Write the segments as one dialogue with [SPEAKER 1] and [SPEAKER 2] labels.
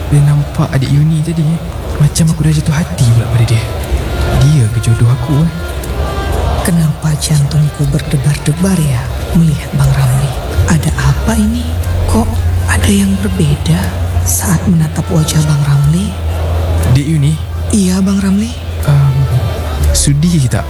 [SPEAKER 1] Dia nampak adik Yuni tadi, macam aku dah jatuh hati pula pada dia. Dia ke jodoh aku?
[SPEAKER 2] Kenapa jantungku berdebar-debar ya melihat Bang Ramli? Ada apa ini? Kok ada yang berbeda saat menatap wajah Bang Ramli?
[SPEAKER 1] Dek Yuni?
[SPEAKER 2] Iya Bang Ramli.
[SPEAKER 1] Sudi tak?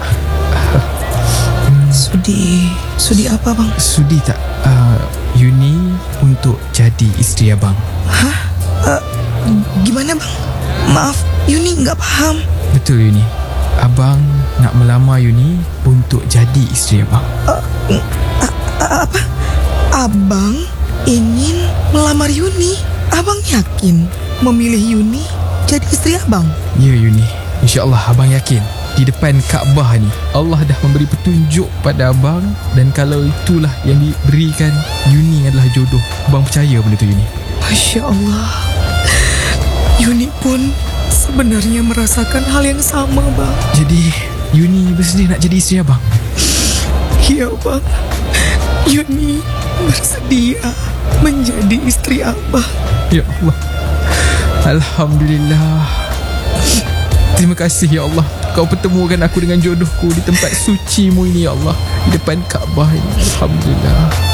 [SPEAKER 2] Sudi apa bang?
[SPEAKER 1] Sudi tak Yuni untuk jadi isteri abang?
[SPEAKER 2] Hah? Gimana bang? Maaf, Yuni nggak paham.
[SPEAKER 1] Betul Yuni, abang nak melamar Yuni untuk jadi isteri abang.
[SPEAKER 2] Apa? Abang ingin melamar Yuni? Abang yakin memilih Yuni jadi istri abang?
[SPEAKER 1] Ya Yuni, InsyaAllah abang yakin di depan Kaabah ni Allah dah memberi petunjuk pada abang, dan kalau itulah yang diberikan, Yuni adalah jodoh. Abang percaya benda tu Yuni?
[SPEAKER 2] Masya Allah, Yuni pun sebenarnya merasakan hal yang sama bang.
[SPEAKER 1] Jadi Yuni bersedia nak jadi isteri abang?
[SPEAKER 2] Iya bang, Yuni bersedia menjadi istri abang.
[SPEAKER 1] Ya Allah, Alhamdulillah. Terima kasih ya Allah, Kau pertemukan aku dengan jodohku di tempat suci-Mu ini ya Allah, di depan Kaabah ini. Alhamdulillah.